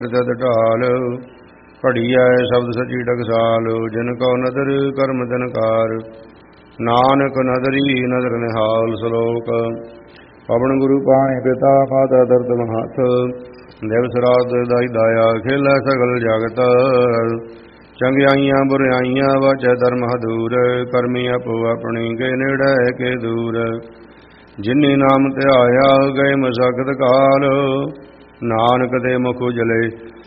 ਤਦ ਢਾਲ ਘੜੀਐ ਸ਼ਬਦ ਸਚੀ ਟਕਸਾਲ ਜਿਨ ਕਉ ਨਦਰ ਕਰਮ ਤਨਕਾਰ ਨਾਨਕ ਨਦਰੀ ਨਦਰ ਨਿਹਾਲ ਸ਼ਲੋਕ ਪਵਨ ਗੁਰੂ ਪਾਣੀ ਪਿਤਾ ਮਾਤਾ ਦਰਦ ਮਹੱਥ ਦਿਵਸ ਰਾਤ ਦਾਈ ਦਾਇਆ ਖੇਲਾ ਸਗਲ ਜਗਤ ਚੰਗਿਆਈਆਂ ਬੁਰਿਆਈਆਂ ਵਾਚੈ ਧਰਮ ਹਦੂਰ ਕਰਮੀ ਆਪੋ ਆਪਣੀ ਕੇ ਨੇੜੇ ਕੇ ਦੂਰ ਜਿਨੀ ਨਾਮ ਧਿਆਇਆ ਗਏ ਮਸਕਤ ਕਾਲ ਨਾਨਕ ਦੇ ਮੁਖ ਉਜਲੇ